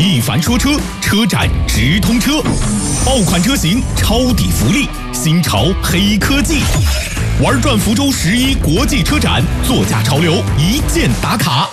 一凡说车，车展直通车，爆款车型，超抵福利，新潮黑科技，玩转福州11国际车展，座驾潮流，一键打卡。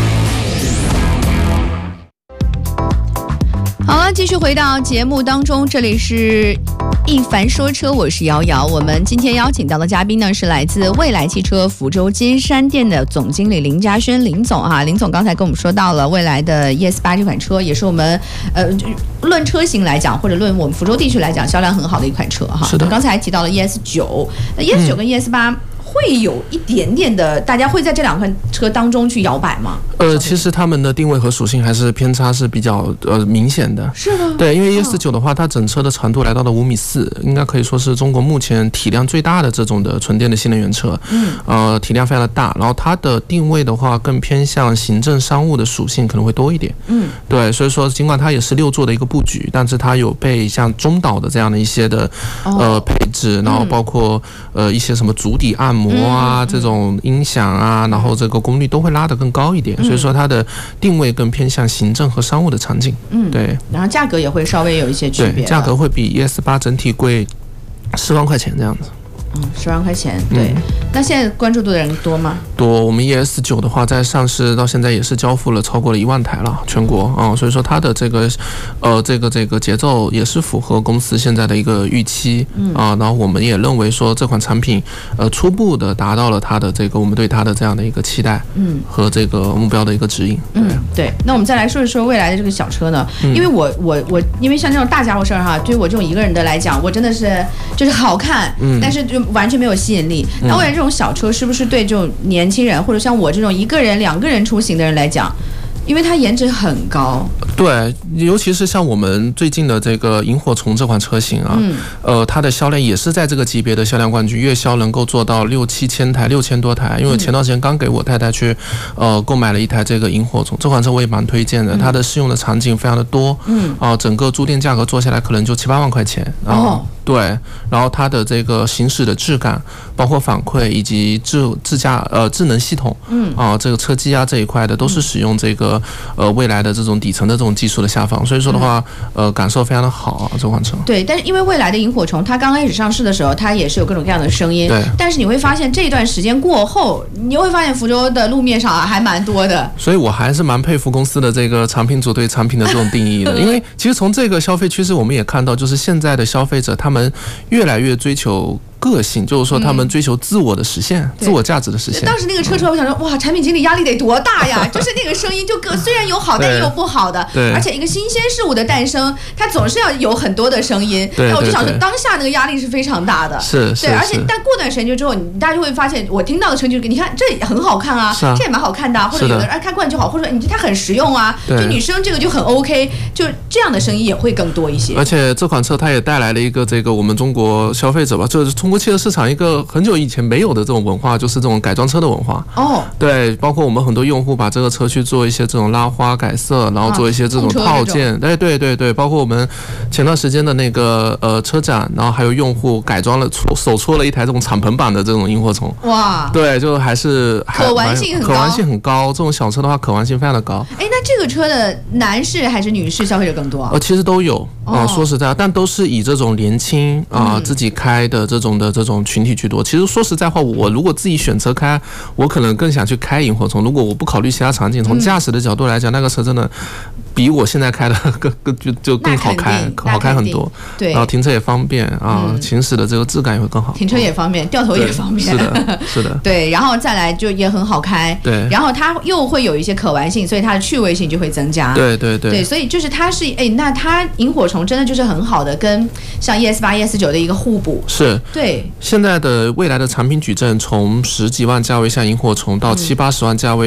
好了，继续回到节目当中，这里是一凡说车，我是瑶瑶。我们今天邀请到的嘉宾呢，是来自蔚来汽车福州金山店的总经理林嘉轩林总哈。林总刚才跟我们说到了蔚来的 ES8 这款车，也是我们论车型来讲，或者论我们福州地区来讲，销量很好的一款车哈。 是的。 刚才还提到了 ES9， 那 ES9 跟 ES8。会有一点点的，大家会在这两款车当中去摇摆吗？ 其实他们的定位和属性还是偏差是比较明显的。 是吗？ 对，因为 ES9 的话，它整车的长度来到了5.4米，应该可以说是中国目前体量最大的这种的纯电的新能源车。体量非常的大，然后它的定位的话更偏向行政商务的属性可能会多一点。对，所以说尽管它也是6座的一个布局，但是它有被像中岛的这样的一些的配置，然后包括一些什么足底按摩啊，这种音响啊，然后这个功率都会拉得更高一点，所以说它的定位更偏向行政和商务的场景。对， 然后价格也会稍微有一些区别， 对，价格会比 ES8 整体贵10万块钱这样子。 10万块钱，对。那现在关注度的人多吗？ 多，我们 ES9 的话，在上市到现在也是交付了超过了1万台了，全国所以说它的这个节奏也是符合公司现在的一个预期然后我们也认为说这款产品初步的达到了它的这个我们对它的这样的一个期待和这个目标的一个指引。 对。那我们再来说一说未来的这个小车呢，因为我因为像这种大家伙事儿哈，对于我这种一个人的来讲，我真的是就是好看，但是就完全没有吸引力。那未来这种小车是不是对这种年轻人或者像我这种1个人、2个人出行的人来讲，因为它颜值很高？对， 尤其是像我们最近的这个萤火虫这款车型它的销量也是在这个级别的销量冠军，月销能够做到6-7千台，6000多台。因为前段时间刚给我太太去购买了一台这个萤火虫，这款车我也蛮推荐的，它的适用的场景非常的多整个租赁价格做下来可能就7-8万块钱。对，然后它的这个行驶的质感，包括反馈以及智能系统这个车机这一块的都是使用这个未来的这种底层的这种技术的下放，所以说的话感受非常的好这款车。 对，但是因为未来的萤火虫它刚开始上市的时候，它也是有各种各样的声音， 对。 但是你会发现这段时间过后，你会发现福州的路面上还蛮多的，所以我还是蛮佩服公司的这个产品组对产品的这种定义的。因为其实从这个消费趋势我们也看到，就是现在的消费者他们越来越追求个性，就是说他们追求自我的实现，自我价值的实现。 当时那个车出来，我想说，哇，产品经理压力得多大呀！就是那个声音，就虽然有好，但也有不好的。 对。 而且一个新鲜事物的诞生，它总是要有很多的声音。 对。 那我就想说，当下那个压力是非常大的。 是。 对，而且但过段时间之后，大家就会发现，我听到的声音就是，你看这也很好看啊，这也蛮好看的，或者有的人看惯就好，或者你它很实用啊，就女生这个就很 OK， 就这样的声音也会更多一些。 而且这款车它也带来了一个这个我们中国消费者吧，就是中国汽车市场一个很久以前没有的这种文化，就是这种改装车的文化。对，包括我们很多用户把这个车去做一些这种拉花改色，然后做一些这种套件。对，包括我们前段时间的那个车展，然后还有用户改装了手搓了一台这种敞篷版的这种萤火虫。 哇， 对，就可玩性很高。这种小车的话，可玩性非常的高。 那这个车的男士还是女士消费者更多啊？ 其实都有说实在，但都是以这种年轻自己开的这种群体居多。其实说实在话，我如果自己选车开，我可能更想去开萤火虫。如果我不考虑其他场景，从驾驶的角度来讲，那个车真的比我现在开的就更好开很多。 对， 然后停车也方便行驶的这个质感也会更好。 停车也方便，掉头也方便。 是的。 对，然后再来就也很好开。 对， 然后它又会有一些可玩性，所以它的趣味性就会增加。 对， 所以就是它是那它萤火虫真的就是很好的跟像 ES8、ES9 的一个互补。 是。 对， 现在的未来的产品矩阵从10几万价位像萤火虫到70-80万价位